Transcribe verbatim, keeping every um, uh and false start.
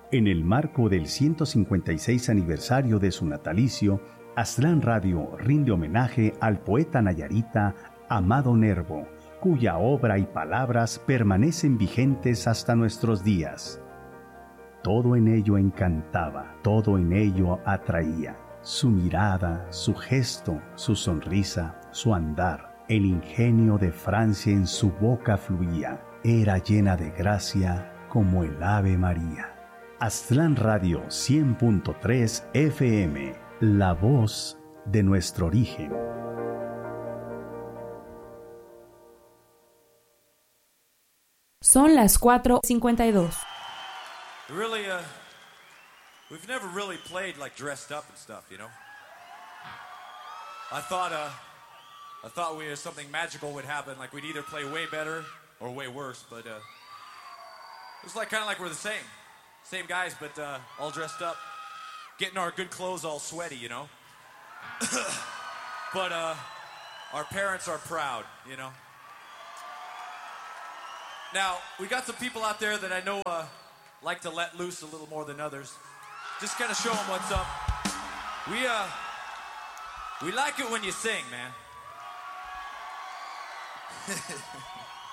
En el marco del ciento cincuenta y seis aniversario de su natalicio, Aztlán Radio rinde homenaje al poeta nayarita Amado Nervo, cuya obra y palabras permanecen vigentes hasta nuestros días. Todo en ello encantaba, todo en ello atraía. Su mirada, su gesto, su sonrisa, su andar, el ingenio de Francia en su boca fluía, era llena de gracia como el Ave María. Aztlán Radio cien punto tres F M, la voz de nuestro origen. Son las cuatro cincuenta y dos. Really, uh, we've never really played like dressed up and stuff, you know. I thought, uh, I thought we something magical would happen, like we'd either play way better or way worse, but uh, it was like kind of like we're the same, same guys, but uh, all dressed up, getting our good clothes all sweaty, you know. But uh, our parents are proud, you know. Now we got some people out there that I know uh, like to let loose a little more than others. Just kind of show them what's up. We uh, we like it when you sing, man.